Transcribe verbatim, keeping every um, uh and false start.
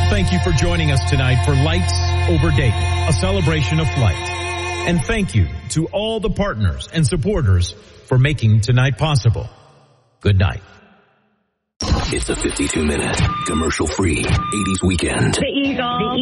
Thank you for joining us tonight for Lights Over Dayton, a celebration of flight. And thank you to all the partners and supporters for making tonight possible. Good night. It's a fifty-two minute commercial-free eighties weekend. The Eagles.